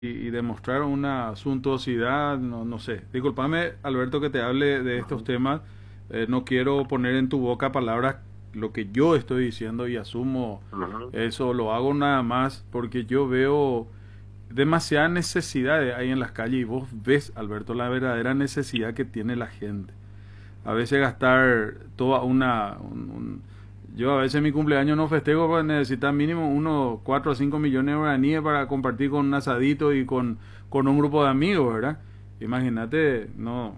y demostrar una suntuosidad, no sé. Discúlpame, Alberto, que te hable de estos temas. No quiero poner en tu boca palabras lo que yo estoy diciendo y asumo Ujú. eso, lo hago nada más porque yo veo demasiadas necesidades ahí en las calles y vos ves, Alberto, la verdadera necesidad que tiene la gente. A veces gastar toda yo a veces mi cumpleaños no festejo porque necesitan mínimo unos 4 o 5 millones de guaraníes para compartir con un asadito y con un grupo de amigos, ¿verdad? Imagínate, no,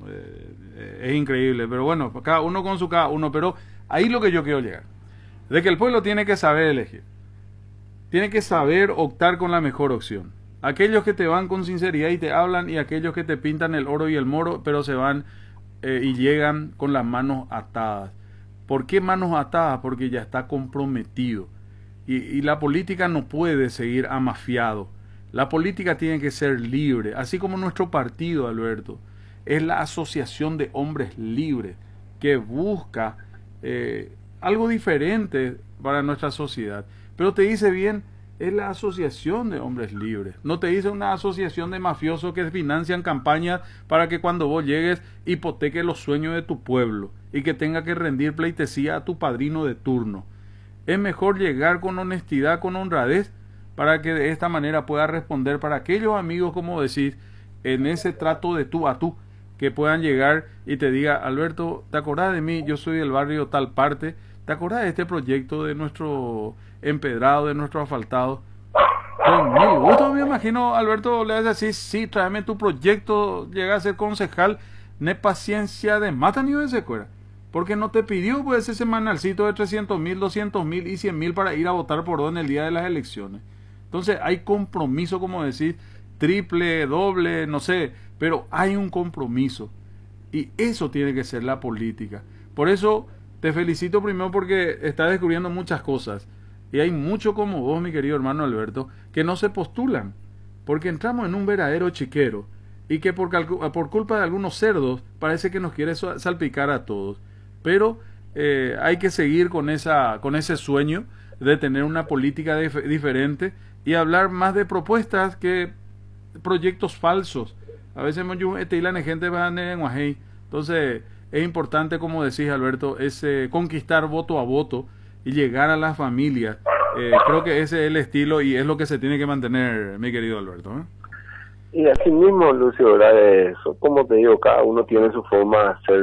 es increíble, pero bueno, cada uno con su cada uno, pero ahí lo que yo quiero llegar, de que el pueblo tiene que saber elegir, tiene que saber optar con la mejor opción. Aquellos que te van con sinceridad y te hablan y aquellos que te pintan el oro y el moro, pero se van y llegan con las manos atadas. ¿Por qué manos atadas? Porque ya está comprometido. Y la política no puede seguir amafiado. La política tiene que ser libre, así como nuestro partido, Alberto, es la asociación de hombres libres que busca algo diferente para nuestra sociedad. Pero te dice bien, es la asociación de hombres libres. No te dice una asociación de mafiosos que financian campañas para que cuando vos llegues hipoteques los sueños de tu pueblo y que tenga que rendir pleitesía a tu padrino de turno. Es mejor llegar con honestidad, con honradez, para que de esta manera pueda responder para aquellos amigos, como decís, en ese trato de tú a tú, que puedan llegar y te diga, Alberto, ¿te acordás de mí? Yo soy del barrio tal parte. ¿Te acordás de este proyecto de nuestro empedrado, de nuestro asfaltado? Con mil gusto, me imagino, Alberto, le hace así, sí, tráeme tu proyecto, llega a ser concejal, ne paciencia de mata ni de secuera. Porque no te pidió pues ese semanalcito de 300.000, 200.000 y 100.000 para ir a votar por vos en el día de las elecciones. Entonces hay compromiso, como decís, triple, doble, no sé, pero hay un compromiso. Y eso tiene que ser la política. Por eso te felicito primero porque estás descubriendo muchas cosas. Y hay mucho como vos, mi querido hermano Alberto, que no se postulan. Porque entramos en un verdadero chiquero. Y que por culpa de algunos cerdos parece que nos quiere salpicar a todos. Pero hay que seguir con ese sueño de tener una política diferente y hablar más de propuestas que proyectos falsos. A veces la gente va en Guajei. Entonces es importante, como decís Alberto, conquistar voto a voto y llegar a las familias. Creo que ese es el estilo y es lo que se tiene que mantener, mi querido Alberto, ¿eh? Y así mismo, Lucio, ¿verdad? Eso, como te digo, cada uno tiene su forma de hacer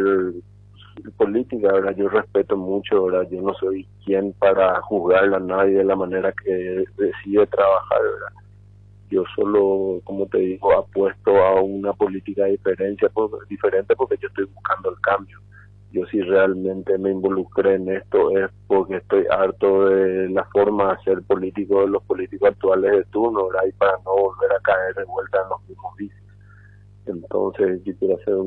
política, ¿verdad? Yo respeto mucho, ¿verdad? Yo no soy quien para juzgar a nadie de la manera que decide trabajar, ¿verdad? Yo solo, como te digo, apuesto a una política diferente porque yo estoy buscando el cambio. Yo si realmente me involucré en esto es porque estoy harto de la forma de hacer político de los políticos actuales de turno, ¿verdad? Y para no volver a caer de vuelta en los mismos vicios. Entonces yo quiero hacer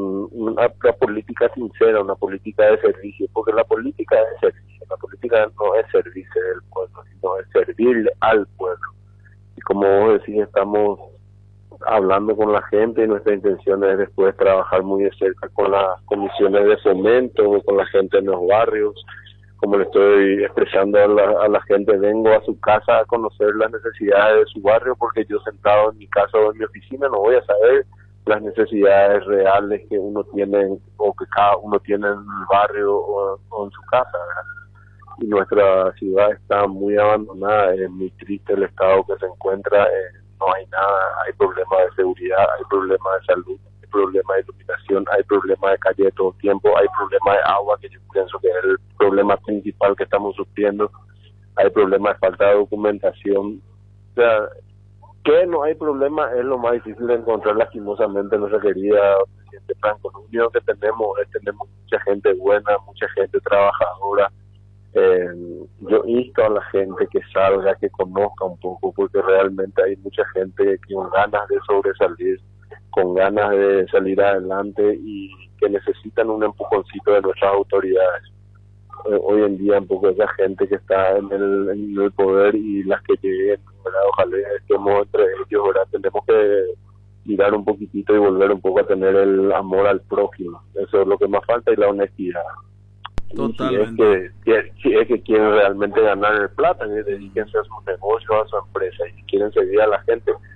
una política sincera, una política de servicio, porque la política es servicio, la política no es servirse del pueblo, sino es servirle al pueblo. Y como vos decís, estamos hablando con la gente y nuestra intención es después trabajar muy de cerca con las comisiones de fomento, con la gente en los barrios. Como le estoy expresando a la gente, vengo a su casa a conocer las necesidades de su barrio, porque yo sentado en mi casa o en mi oficina no voy a saber las necesidades reales que uno tiene o que cada uno tiene en el barrio o en su casa, ¿verdad? Y nuestra ciudad está muy abandonada, es muy triste el estado que se encuentra, no hay nada, hay problemas de seguridad, hay problemas de salud, hay problemas de iluminación, hay problemas de calle de todo tiempo, hay problemas de agua, que yo pienso que es el problema principal que estamos sufriendo, hay problemas de falta de documentación. O sea, que no hay problema es lo más difícil de encontrar, lastimosamente, nuestra querida presidente Franco. Lo único que tenemos mucha gente buena, mucha gente trabajadora. eh, yo insto a la gente que salga, que conozca un poco, porque realmente hay mucha gente con ganas de sobresalir, con ganas de salir adelante y que necesitan un empujoncito de nuestras autoridades. Hoy en día un poco esa gente que está en el poder y las que lleguen, ¿verdad? Ojalá estemos entre ellos, ¿verdad? Tenemos que mirar un poquitito y volver un poco a tener el amor al prójimo. Eso es lo que más falta, y la honestidad. Y Totalmente. si es que quieren realmente ganar el plata, dedíquense a sus negocios, a su empresa, y si quieren servir a la gente,